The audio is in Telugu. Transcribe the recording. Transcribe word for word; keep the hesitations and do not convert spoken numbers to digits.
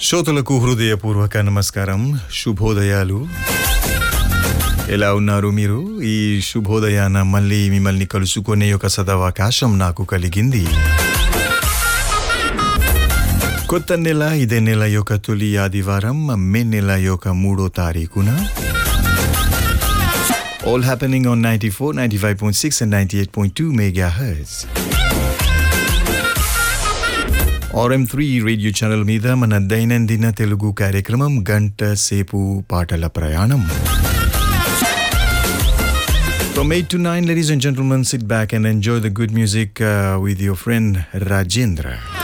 శ్రోతలకు హృదయపూర్వక నమస్కారం, శుభోదయాలు. ఎలా ఉన్నారు మీరు? ఈ శుభోదయాన మళ్ళీ మిమ్మల్ని కలుసుకునే ఒక సదవకాశం నాకు కలిగింది. కొత్త నెల, ఇదే నెల యొక్క తొలి ఆదివారం, మే నెల యొక్క మూడో తారీఖున. All happening on ninety four, ninety five point six and ninety eight point two mega hertz. R M three radio channel మీద మన దైనందిన తెలుగు కార్యక్రమం గంట సేపు పాటల ప్రయాణం. From eight to nine, ladies and gentlemen, sit back and enjoy the good music uh, with your friend Rajendra.